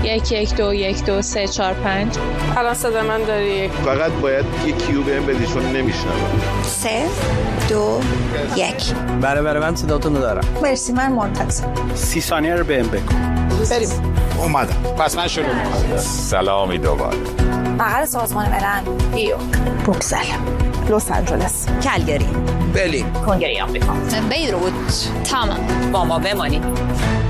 1121234 5. الان صدا من داری؟ فقط باید یه کیو بهم بدی چون نمیشنوم. 3 2 1. بله من صداتون رو دارم. مرسی، من منتظر. 30 ثانیه رو بهم بگو. بریم. اومدم. پس من شروع می‌کنم. سلامی دوباره. مقر سازمان ملل. نیویورک. بروکسل. لس آنجلس. کلگری. برلین. کنگره آمریکا. بیروت. تمام. با ما بمانید.